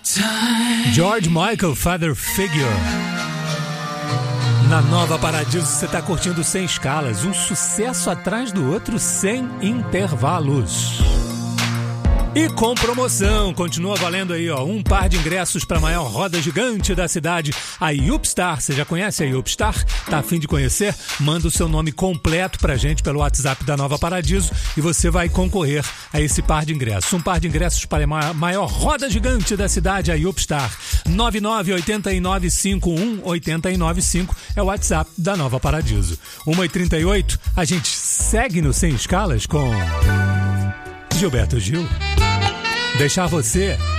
George Michael, Father Figure. Na Nova Paradiso você está curtindo Sem Escalas, um sucesso atrás do outro sem intervalos. E com promoção, continua valendo aí, ó, um par de ingressos para a maior roda gigante da cidade, a Yupstar. Você já conhece a Yupstar? Tá a fim de conhecer? Manda o seu nome completo pra gente pelo WhatsApp da Nova Paradiso e você vai concorrer a esse par de ingressos. Um par de ingressos para a maior roda gigante da cidade, a Yupstar. 998951-895 é o WhatsApp da Nova Paradiso. 1h38, a gente segue no Sem Escalas com Gilberto Gil. Deixar você